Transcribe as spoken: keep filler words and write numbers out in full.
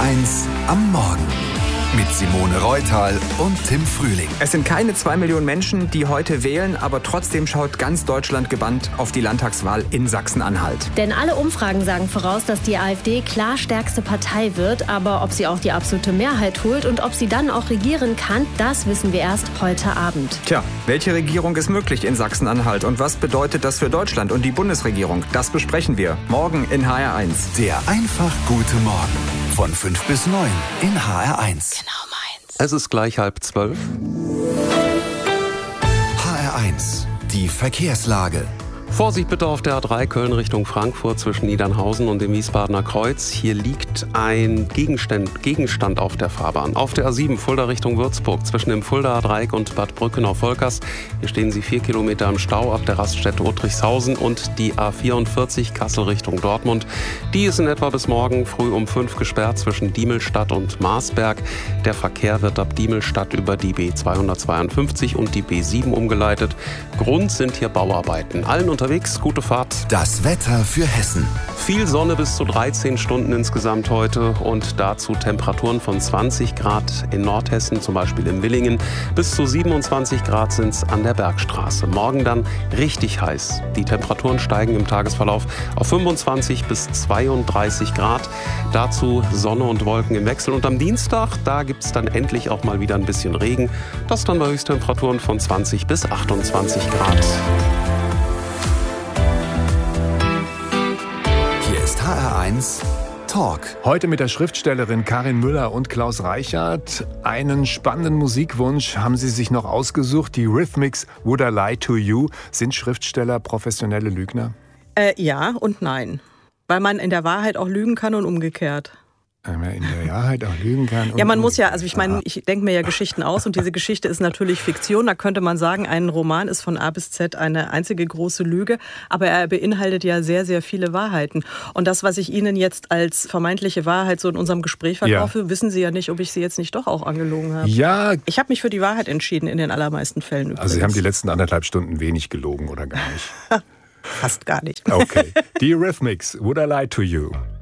eins am Morgen mit Simone Reutal und Tim Frühling. Es sind keine zwei Millionen Menschen, die heute wählen, aber trotzdem schaut ganz Deutschland gebannt auf die Landtagswahl in Sachsen-Anhalt. Denn alle Umfragen sagen voraus, dass die AfD klar stärkste Partei wird. Aber ob sie auch die absolute Mehrheit holt und ob sie dann auch regieren kann, das wissen wir erst heute Abend. Tja, welche Regierung ist möglich in Sachsen-Anhalt und was bedeutet das für Deutschland und die Bundesregierung? Das besprechen wir morgen in H R eins. Der einfach gute Morgen von fünf bis neun in H R eins. Genau meins. Es ist gleich halb zwölf. H R eins, die Verkehrslage. Vorsicht bitte auf der A drei Köln Richtung Frankfurt zwischen Niedernhausen und dem Wiesbadener Kreuz. Hier liegt ein Gegenstand, Gegenstand auf der Fahrbahn. Auf der A sieben Fulda Richtung Würzburg zwischen dem Fuldaer Dreieck und Bad Brückenau-Volkers. Hier stehen Sie vier Kilometer im Stau ab der Raststätte Uttrichshausen und die A vierundvierzig Kassel Richtung Dortmund. Die ist in etwa bis morgen früh um fünf gesperrt zwischen Diemelstadt und Marsberg. Der Verkehr wird ab Diemelstadt über die B zweihundertzweiundfünfzig und die B sieben umgeleitet. Grund sind hier Bauarbeiten. Allen unterwegs, gute Fahrt. Das Wetter für Hessen. Viel Sonne bis zu dreizehn Stunden insgesamt heute und dazu Temperaturen von zwanzig Grad in Nordhessen, zum Beispiel in Willingen. Bis zu siebenundzwanzig Grad sind es an der Bergstraße. Morgen dann richtig heiß. Die Temperaturen steigen im Tagesverlauf auf fünfundzwanzig bis zweiunddreißig Grad. Dazu Sonne und Wolken im Wechsel. Und am Dienstag, da gibt es dann endlich auch mal wieder ein bisschen Regen. Das dann bei Höchsttemperaturen von zwanzig bis achtundzwanzig Grad. H R eins Talk. Heute mit der Schriftstellerin Karin Müller und Klaus Reichert. Einen spannenden Musikwunsch haben sie sich noch ausgesucht. Die Rhythmics, Would I Lie to You. Sind Schriftsteller professionelle Lügner? Äh, ja und nein. Weil man in der Wahrheit auch lügen kann und umgekehrt. Wenn man in der Wahrheit auch lügen kann. Ja, man muss ja, also ich meine, ich denke mir ja Geschichten aus und diese Geschichte ist natürlich Fiktion. Da könnte man sagen, ein Roman ist von A bis Z eine einzige große Lüge, aber er beinhaltet ja sehr, sehr viele Wahrheiten. Und das, was ich Ihnen jetzt als vermeintliche Wahrheit so in unserem Gespräch verkaufe, ja. Wissen Sie ja nicht, ob ich Sie jetzt nicht doch auch angelogen habe. Ja. Ich habe mich für die Wahrheit entschieden in den allermeisten Fällen übrigens. Also Sie haben die letzten anderthalb Stunden wenig gelogen oder gar nicht? Fast gar nicht. Okay. Die Rhythmics, Would I Lie to You?